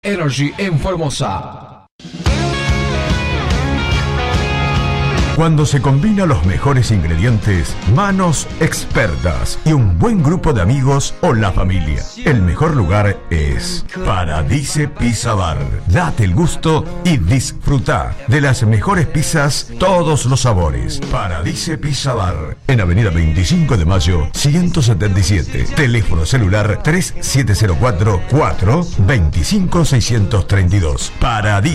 Energy en Formosa. Cuando se combinan los mejores ingredientes, manos expertas y un buen grupo de amigos o la familia, el mejor lugar es Paradise Pizza Bar. Date el gusto y disfruta de las mejores pizzas, todos los sabores. Paradise Pizza Bar, en Avenida 25 de Mayo, 177. Teléfono celular 3704 4 25 632. Paradise